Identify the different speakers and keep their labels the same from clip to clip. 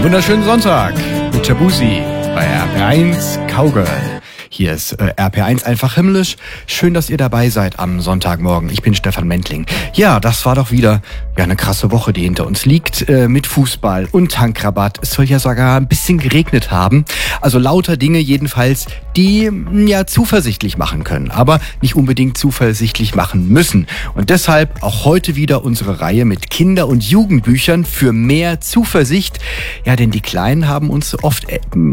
Speaker 1: Wunderschönen Sonntag mit Tabusi bei RP1 Cowgirl. Hier ist RP1 einfach himmlisch. Schön, dass ihr dabei seid am Sonntagmorgen. Ich bin Stefan Mentling. Ja, das war doch wieder eine krasse Woche, die hinter uns liegt, mit Fußball und Tankrabatt. Es soll ja sogar ein bisschen geregnet haben. Also lauter Dinge jedenfalls, die zuversichtlich machen können, aber nicht unbedingt zuversichtlich machen müssen. Und deshalb auch heute wieder unsere Reihe mit Kinder- und Jugendbüchern für mehr Zuversicht. Ja, denn die Kleinen haben uns oft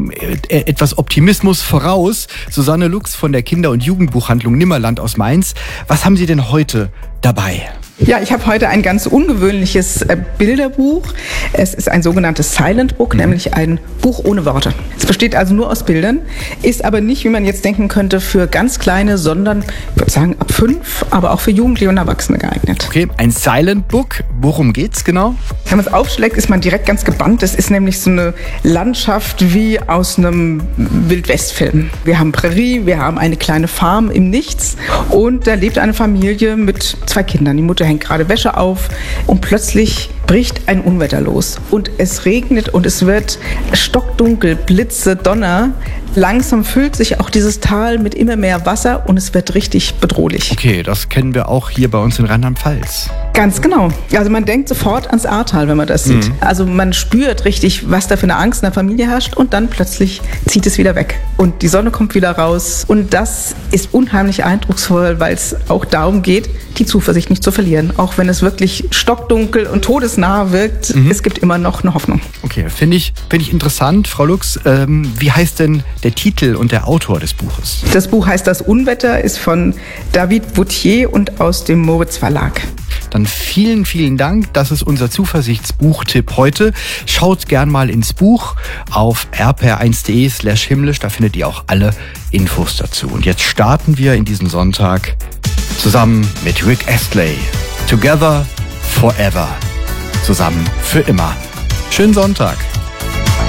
Speaker 1: etwas Optimismus voraus. Susanne Lux von der Kinder- und Jugendbuchhandlung Nimmerland aus Mainz. Was haben Sie denn heute dabei?
Speaker 2: Ja, ich habe heute ein ganz ungewöhnliches Bilderbuch. Es ist ein sogenanntes Silent Book, nämlich ein Buch ohne Worte. Es besteht also nur aus Bildern, ist aber nicht, wie man jetzt denken könnte, für ganz Kleine, sondern, ich würde sagen, ab 5, aber auch für Jugendliche und Erwachsene geeignet.
Speaker 1: Okay, ein Silent Book. Worum geht's genau?
Speaker 2: Wenn man es aufschlägt, ist man direkt ganz gebannt. Es ist nämlich so eine Landschaft wie aus einem Wildwestfilm. Wir haben Prärie, wir haben eine kleine Farm im Nichts und da lebt eine Familie mit 2 Kindern. Die Mutter hängt gerade Wäsche auf und plötzlich bricht ein Unwetter los und es regnet und es wird stockdunkel, Blitze, Donner. Langsam füllt sich auch dieses Tal mit immer mehr Wasser und es wird richtig bedrohlich.
Speaker 1: Okay, das kennen wir auch hier bei uns in Rheinland-Pfalz.
Speaker 2: Ganz genau. Also man denkt sofort ans Ahrtal, wenn man das sieht. Also man spürt richtig, was da für eine Angst in der Familie herrscht und dann plötzlich zieht es wieder weg. Und die Sonne kommt wieder raus. Und das ist unheimlich eindrucksvoll, weil es auch darum geht, die Zuversicht nicht zu verlieren. Auch wenn es wirklich stockdunkel und todesnah wirkt, es gibt immer noch eine Hoffnung.
Speaker 1: Okay, finde ich interessant. Frau Lux, wie heißt denn der Titel und der Autor des Buches?
Speaker 2: Das Buch heißt Das Unwetter, ist von David Boutier und aus dem Moritz Verlag.
Speaker 1: Dann vielen, vielen Dank. Das ist unser Zuversichtsbuchtipp heute. Schaut gern mal ins Buch auf rpr1.de/himmlisch. Da findet ihr auch alle Infos dazu. Und jetzt starten wir in diesen Sonntag zusammen mit Rick Astley. Together Forever. Zusammen für immer. Schönen Sonntag.